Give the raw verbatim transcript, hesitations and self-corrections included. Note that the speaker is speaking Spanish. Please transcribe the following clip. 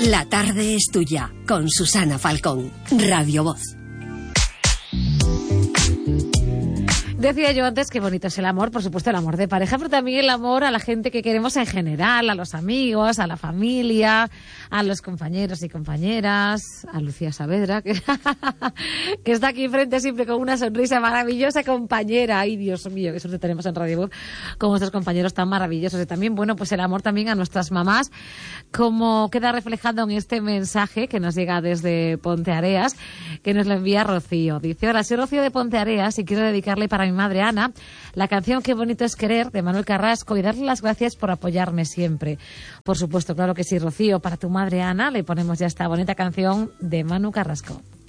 La tarde es tuya, con Susana Falcón, Radio Voz. Decía yo antes que bonito es el amor, por supuesto el amor de pareja, pero también el amor a la gente que queremos en general, a los amigos, a la familia, a los compañeros y compañeras, a Lucía Saavedra, que, que está aquí frente siempre con una sonrisa maravillosa, compañera. Ay, Dios mío, que suerte tenemos en Radio Voz con nuestros compañeros tan maravillosos. Y también, bueno, pues el amor también a nuestras mamás, como queda reflejado en este mensaje que nos llega desde Ponteareas, que nos lo envía Rocío. Dice: hola, soy Rocío de Ponteareas y quiero dedicarle para mi madre Ana la canción Qué bonito es querer, de Manuel Carrasco, y darle las gracias por apoyarme siempre. Por supuesto, claro que sí, Rocío, para tu madre Ana le ponemos ya esta bonita canción de Manu Carrasco.